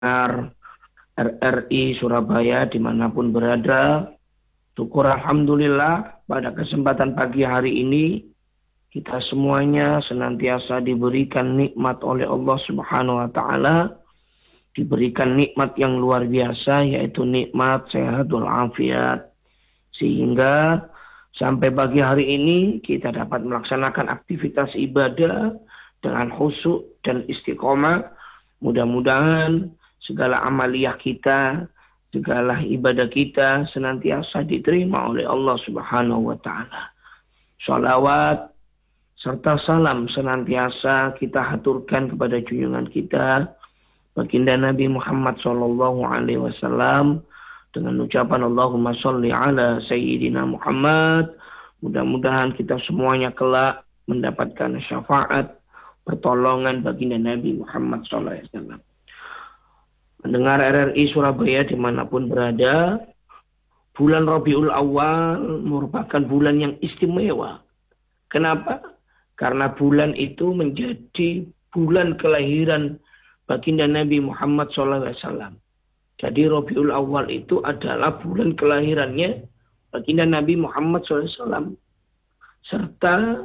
RRI Surabaya dimanapun berada. Syukur alhamdulillah pada kesempatan pagi hari ini kita semuanya senantiasa diberikan nikmat oleh Allah Subhanahu wa taala, diberikan nikmat yang luar biasa yaitu nikmat sehat walafiat, sehingga sampai pagi hari ini kita dapat melaksanakan aktivitas ibadah dengan khusyuk dan istiqomah. Mudah-mudahan segala amaliyah kita, segala ibadah kita senantiasa diterima oleh Allah Subhanahu wa taala. Shalawat serta salam senantiasa kita haturkan kepada junjungan kita baginda Nabi Muhammad sallallahu alaihi wasallam dengan ucapan Allahumma sholli ala sayyidina Muhammad. Mudah-mudahan kita semuanya kelak mendapatkan syafaat pertolongan baginda Nabi Muhammad sallallahu alaihi wasallam. Mendengar RRI Surabaya dimanapun berada, bulan Rabiul Awal merupakan bulan yang istimewa. Kenapa? Karena bulan itu menjadi bulan kelahiran baginda Nabi Muhammad SAW. Jadi Rabiul Awal itu adalah bulan kelahirannya baginda Nabi Muhammad SAW. Serta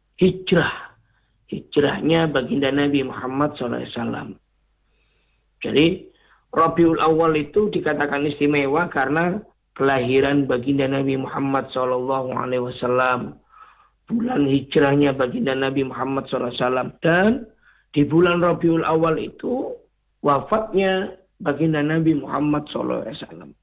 hijrahnya baginda Nabi Muhammad SAW. Jadi Rabiul Awal itu dikatakan istimewa karena kelahiran baginda Nabi Muhammad SAW, bulan hijrahnya baginda Nabi Muhammad SAW, dan di bulan Rabiul Awal itu wafatnya baginda Nabi Muhammad SAW.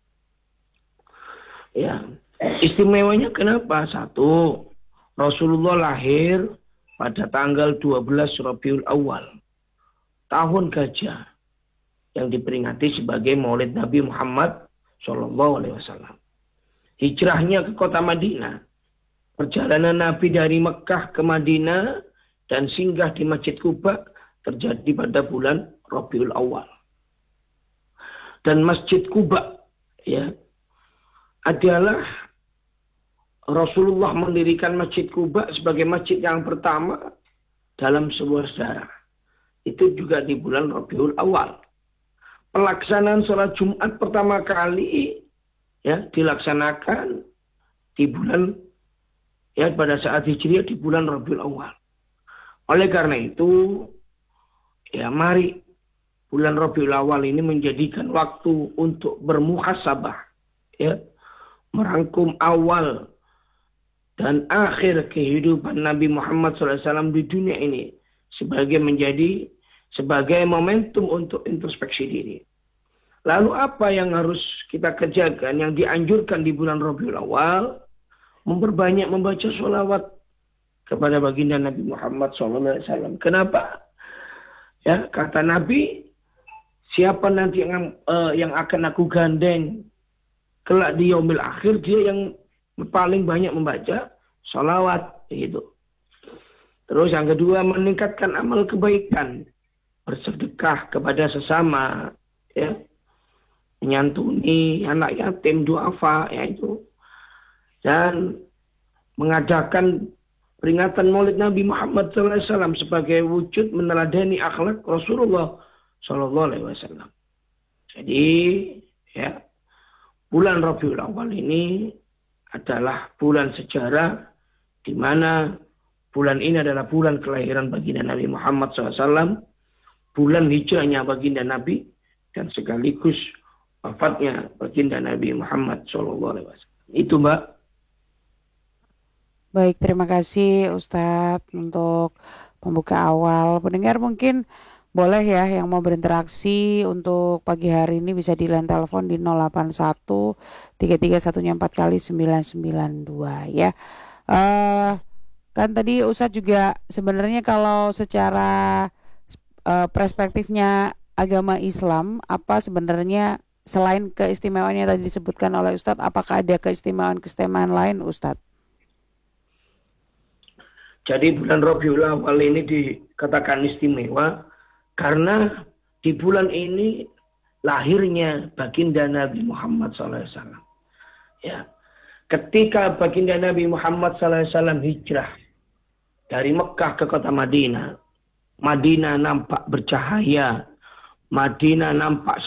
Ya, istimewanya kenapa? Satu, Rasulullah lahir pada tanggal 12 Rabiul Awal, tahun gajah, yang diperingati sebagai Maulid Nabi Muhammad SAW. Hijrahnya ke kota Madinah. Perjalanan Nabi dari Mekah ke Madinah dan singgah di Masjid Quba terjadi pada bulan Rabiul Awal. Dan Masjid Quba ya adalah Rasulullah mendirikan Masjid Quba sebagai masjid yang pertama dalam sebuah sejarah. Itu juga di bulan Rabiul Awal. Pelaksanaan sholat Jumat pertama kali ya dilaksanakan di bulan ya pada saat Hijriah di bulan Rabiul Awal. Oleh karena itu ya mari bulan Rabiul Awal ini menjadikan waktu untuk bermuhasabah ya, merangkum awal dan akhir kehidupan Nabi Muhammad SAW di dunia ini sebagai momentum untuk introspeksi diri. Lalu apa yang harus kita kerjakan, yang dianjurkan di bulan Rabiul Awal? Memperbanyak membaca sholawat kepada baginda Nabi Muhammad SAW. Kenapa? Ya, kata Nabi, siapa nanti yang akan aku gandeng kelak di yaumil akhir, dia yang paling banyak membaca sholawat. Gitu. Terus yang kedua, meningkatkan amal kebaikan. Bersedekah kepada sesama, ya, menyantuni anak yatim, duafa, ya itu, dan mengadakan peringatan Maulid Nabi Muhammad SAW sebagai wujud meneladani akhlak Rasulullah SAW. Jadi, ya, bulan Rabiul Awal ini adalah bulan sejarah, di mana bulan ini adalah bulan kelahiran baginda Nabi Muhammad SAW. Bulan hijrahnya baginda Nabi dan sekaligus wafatnya baginda Nabi Muhammad SAW. Itu Mbak. Baik, terima kasih Ustadz untuk pembuka awal. Pendengar mungkin boleh ya yang mau berinteraksi untuk pagi hari ini bisa di line telepon di 081 331-nya 4 kali 992 ya. Kan tadi Ustadz juga sebenarnya kalau secara perspektifnya agama Islam, apa sebenarnya selain keistimewaan yang tadi disebutkan oleh Ustadz, apakah ada keistimewaan lain Ustadz? Jadi bulan Rabiul Awal ini dikatakan istimewa karena di bulan ini lahirnya baginda Nabi Muhammad SAW. Ya, ketika baginda Nabi Muhammad SAW hijrah dari Mekah ke kota Madinah, Madinah nampak bercahaya, Madinah nampak